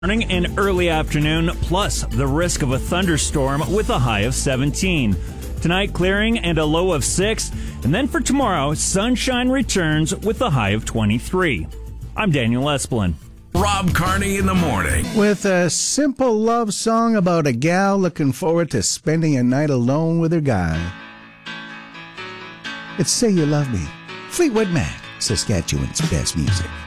Morning and early afternoon, plus the risk of a thunderstorm with a high of 17. Tonight, clearing and a low of 6. And then for tomorrow, sunshine returns with a high of 23. I'm Daniel Esplin. Rob Carney in the morning. With a simple love song about a gal looking forward to spending a night alone with her guy. It's Say You Love Me. Fleetwood Mac, Saskatchewan's best music.